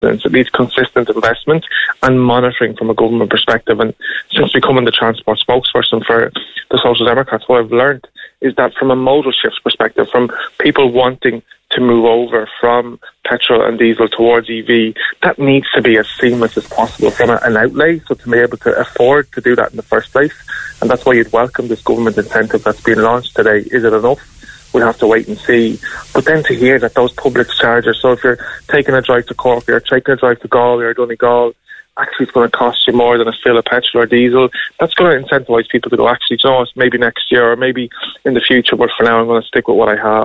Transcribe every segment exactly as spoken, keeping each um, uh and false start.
maintenance, it needs consistent investment and monitoring from a government perspective. And since becoming the transport spokesperson for the Social Democrats, what I've learned is that from a modal shift perspective, from people wanting to move over from petrol and diesel towards E V, that needs to be as seamless as possible from a, an outlay, so to be able to afford to do that in the first place. And that's why you'd welcome this government incentive that's been launched today. Is it enough? We'll have to wait and see. But then to hear that those public chargers, so if you're taking a drive to Cork, you're taking a drive to Galway or Donegal, actually it's going to cost you more than a fill of petrol or diesel, that's going to incentivise people to go, actually, you know, maybe next year or maybe in the future, but for now I'm going to stick with what I have.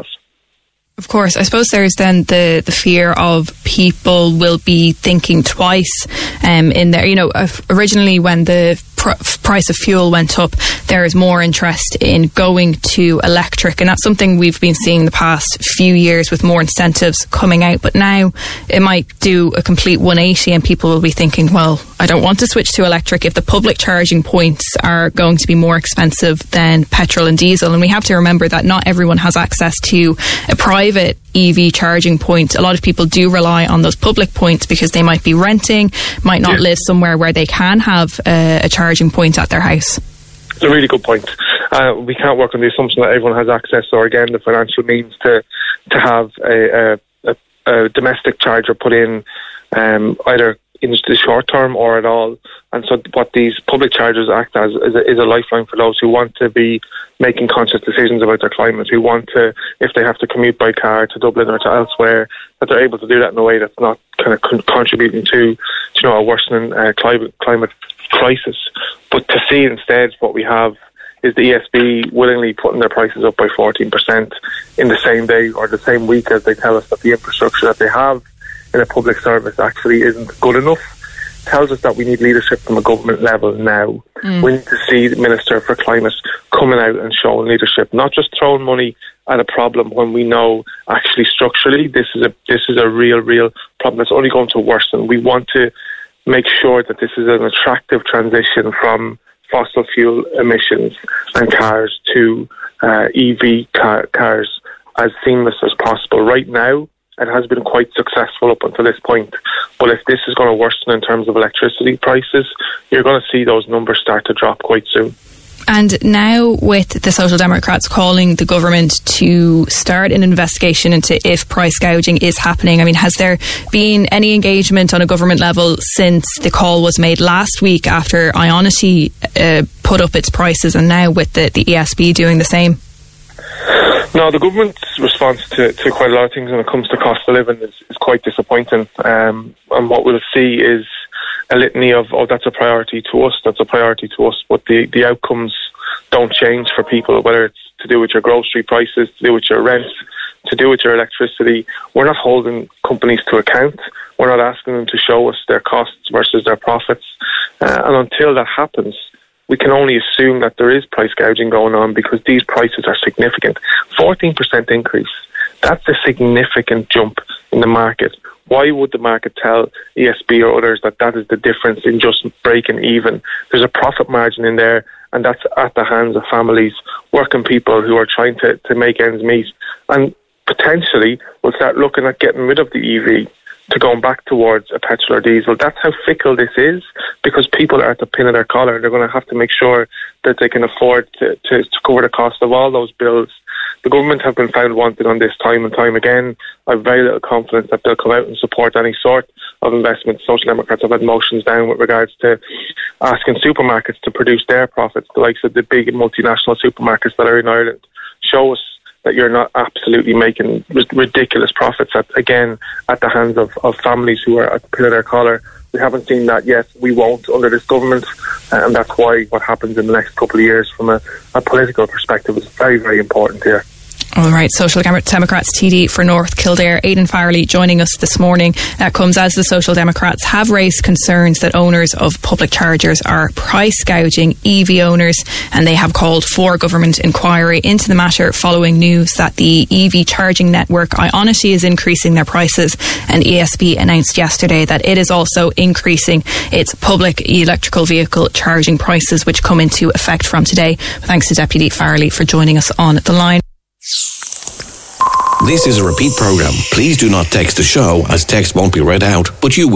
Of course, I suppose there's then the, the fear of people will be thinking twice um, in there. You know, originally when the pr- price of fuel went up, there is more interest in going to electric, and that's something we've been seeing the past few years with more incentives coming out. But now it might do a complete one eighty and people will be thinking, well, I don't want to switch to electric if the public charging points are going to be more expensive than petrol and diesel. And we have to remember that not everyone has access to a private private E V charging point. A lot of people do rely on those public points because they might be renting, might not yeah. live somewhere where they can have a, a charging point at their house. It's a really good point. Uh, we can't work on the assumption that everyone has access or, again, the financial means to to have a, a, a domestic charger put in um, either in the short term or at all. And so what these public chargers act as is a, is a lifeline for those who want to be making conscious decisions about their climate, who want to, if they have to commute by car to Dublin or to elsewhere, that they're able to do that in a way that's not kind of con- contributing to, you know, a worsening uh, climate, climate crisis. But to see instead what we have is the E S B willingly putting their prices up by fourteen percent in the same day or the same week as they tell us that the infrastructure that they have in a public service actually isn't good enough. Tells us that we need leadership from a government level now. Mm. We need to see the Minister for Climate coming out and showing leadership, not just throwing money at a problem when we know actually structurally this is a this is a real, real problem that's only going to worsen. We want to make sure that this is an attractive transition from fossil fuel emissions and cars to uh, E V car, cars as seamless as possible. Right now, it has been quite successful up until this point. But if this is going to worsen in terms of electricity prices, you're going to see those numbers start to drop quite soon. And now with the Social Democrats calling the government to start an investigation into if price gouging is happening, I mean, has there been any engagement on a government level since the call was made last week after Ionity uh, put up its prices, and now with the, the E S B doing the same? No, the government's response to, to quite a lot of things when it comes to cost of living is, is quite disappointing. Um, and what we'll see is a litany of, oh, that's a priority to us, that's a priority to us, but the, the outcomes don't change for people, whether it's to do with your grocery prices, to do with your rent, to do with your electricity. We're not holding companies to account. We're not asking them to show us their costs versus their profits. Uh, and until that happens, we can only assume that there is price gouging going on because these prices are significant. fourteen percent increase. That's a significant jump in the market. Why would the market tell E S B or others that that is the difference in just breaking even? There's a profit margin in there, and that's at the hands of families, working people who are trying to, to make ends meet. And potentially we'll start looking at getting rid of the E V to going back towards a petrol or diesel. That's how fickle this is, because people are at the pin of their collar. They're going to have to make sure that they can afford to, to, to cover the cost of all those bills. The government have been found wanting on this time and time again. I have very little confidence that they'll come out and support any sort of investment. Social Democrats have had motions down with regards to asking supermarkets to produce their profits, the likes of the big multinational supermarkets that are in Ireland. Show us that you're not absolutely making ridiculous profits, at, again, at the hands of, of families who are at the pin of their collar. We haven't seen that yet. We won't under this government, and that's why what happens in the next couple of years from a, a political perspective is very, very important here. All right, Social Democrats T D for North Kildare, Aidan Farrelly, joining us this morning. That comes as the Social Democrats have raised concerns that owners of public chargers are price gouging E V owners, and they have called for a government inquiry into the matter following news that the E V charging network Ionity is increasing their prices, and E S B announced yesterday that it is also increasing its public electrical vehicle charging prices, which come into effect from today. Thanks to Deputy Farrelly for joining us on the line. This is a repeat program. Please do not text the show, as text won't be read out, but you will.